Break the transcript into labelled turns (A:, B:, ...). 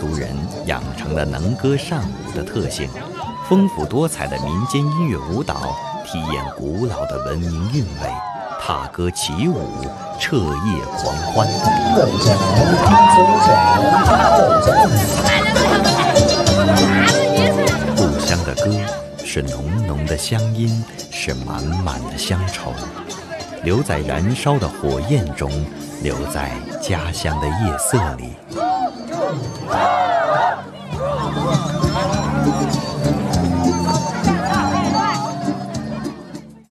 A: 族人养成了能歌善舞的特性，丰富多彩的民间音乐舞蹈体验古老的文明韵味，踏歌起舞，彻夜狂欢。故乡的歌是浓浓的乡音，是满满的乡愁，留在燃烧的火焰中，留在家乡的夜色里。